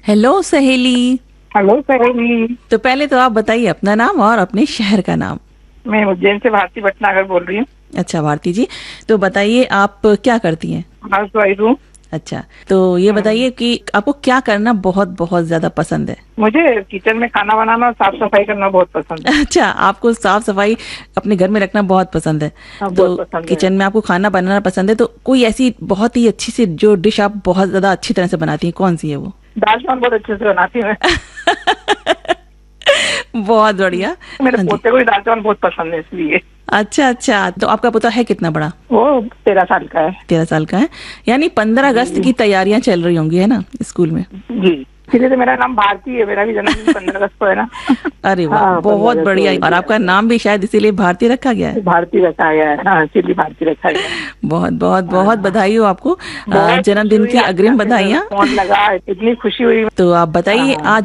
Hello सहेली। Hello सहेली। तो पहले तो आप बताइए अपना नाम और अपने शहर का नाम। मैं उज्जैन से भारती भटनागर बोल रही हूँ। अच्छा भारती जी, तो बताइए आप क्या करती हैं? हाउस वाइफ हूँ। अच्छा, तो ये बताइए कि आपको क्या करना बहुत बहुत ज्यादा पसंद है? मुझे किचन में खाना बनाना और साफ सफाई करना बहुत पसंद है। अच्छा, आपको साफ सफाई अपने घर में रखना बहुत पसंद है। हाँ, तो बहुत पसंद है। किचन में आपको खाना बनाना पसंद है, तो कोई ऐसी बहुत ही अच्छी सी जो डिश आप बहुत ज्यादा अच्छी तरह से बनाती हैं, कौन सी है वो? दाल चावल बहुत अच्छे से बनाती हूँ मैं। बहुत बढ़िया। मेरे हाँ जी। पोते को भी दाल चावल बहुत पसंद है इसलिए। अच्छा अच्छा, तो आपका पोता है कितना बड़ा? वो 13 साल का है। 13 साल का है, यानी 15 अगस्त की तैयारियां चल रही होंगी, है ना, स्कूल में? जी, इसीलिए तो मेरा नाम भारती है। मेरा भी जन्मदिन 15 अगस्त को है ना। अरे वाह, हाँ, 15 बहुत अगस्त बढ़िया। और आपका नाम भी शायद इसीलिए भारती रखा गया है। भारती रखा गया है। हाँ, इसीलिए भारती रखा गया है। बहुत बहुत बहुत हाँ, बधाई हो आपको, बहुत खुशी जन्मदिन हुई की आपके अग्रिम यहाँ से बधाइयाँ। फोन लगा, इतनी खुशी हुई। तो आप बताइए हाँ। आज